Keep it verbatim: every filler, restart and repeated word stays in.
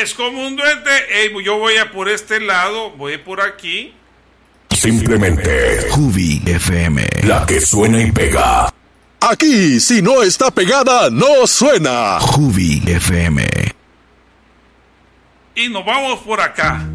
es como un duende. Ey, yo voy a por este lado, voy por aquí. Simplemente Jubi F M, la que suena y pega. Aquí, si no está pegada, no suena. Jubi F M. Y nos vamos por acá.